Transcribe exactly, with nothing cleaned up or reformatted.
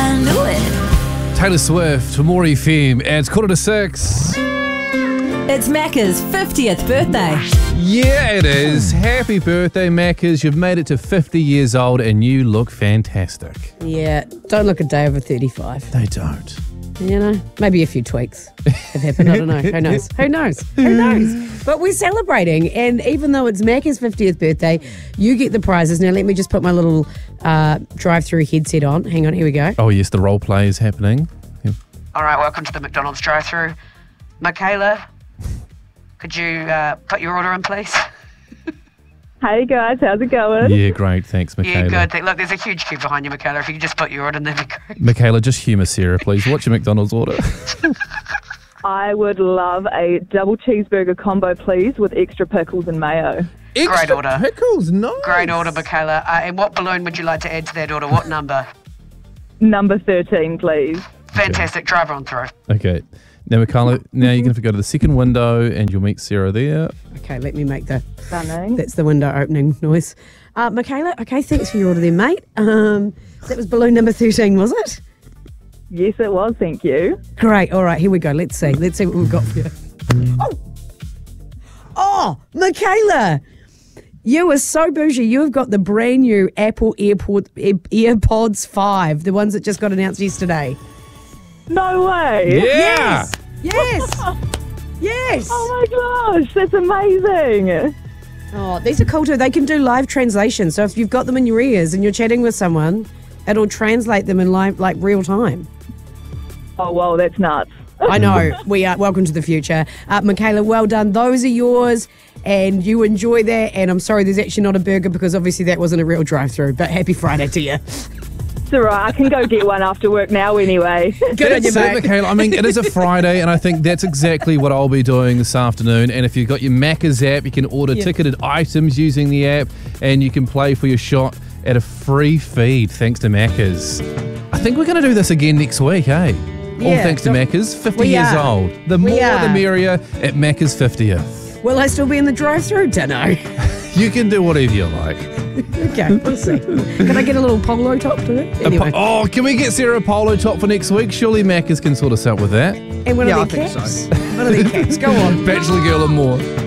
I knew it. Taylor Swift for More F M. It's quarter to six. It's Macca's fiftieth birthday. Yeah, it is. Happy birthday, Macca's. You've made it to fifty years old and you look fantastic. Yeah, don't look a day over thirty-five. They don't. You know, maybe a few tweaks have happened. I don't know. Who knows? Who knows? Who knows? But we're celebrating, and even though it's Macca's fiftieth birthday, you get the prizes. Now, let me just put my little uh, drive-through headset on. Hang on, here we go. Oh, yes, the role play is happening. Yeah. All right, welcome to the McDonald's drive-through. Michaela, could you uh, put your order in, please? Hey guys, how's it going? Yeah, great. Thanks, Michaela. Yeah, good. Look, there's a huge queue behind you, Michaela. If you could just put your order in, that'd be great. Michaela, just humour Sarah, please. What's your McDonald's order? I would love a double cheeseburger combo, please, with extra pickles and mayo. Great order. Pickles, nice. Great order, Michaela. Uh, and what balloon would you like to add to that order? What number? Number thirteen, please. Fantastic. Drive on through. Okay. Now, Michaela, now you're going to go to the second window and you'll meet Sarah there. Okay, let me make the... Stunning. That's the window opening noise. Uh, Michaela, okay, thanks for your order there, mate. Um, that was balloon number thirteen, was it? Yes, it was, thank you. Great. All right, here we go. Let's see. Let's see what we've got for you. Oh, oh, Michaela, you are so bougie. You have got the brand new Apple AirPod, Air, AirPods five, the ones that just got announced yesterday. No way. Yeah. Yes. Yes. Yes. Oh my gosh, that's amazing. Oh, these are cool too. They can do live translation. So if you've got them in your ears and you're chatting with someone, it'll translate them in live, like real time. Oh, wow, that's nuts. I know. We are. Welcome to the future. Uh, Michaela, well done. Those are yours and you enjoy that. And I'm sorry there's actually not a burger because obviously that wasn't a real drive-through, but happy Friday to you. It's all right. I can go get one after work now anyway. Good on you, That's it, mate. Michaela. I mean, it is a Friday, and I think that's exactly what I'll be doing this afternoon. And if you've got your Macca's app, you can order Yeah. ticketed items using the app, and you can play for your shot at a free feed thanks to Macca's. I think we're going to do this again next week, eh? All Yeah, thanks to so- Macca's. fifty we years are. old. The We more, the are. merrier at Macca's fiftieth. Will I still be in the drive-through? Don't know. You can do whatever you like. Okay, we'll see. Can I get a little polo top to it? A Anyway. po- oh, can we get Sarah a polo top for next week? Surely Macca's can sort us out with that. And one Yeah, of I their think caps. so. One of their caps. Go on. Bachelor Girl and more.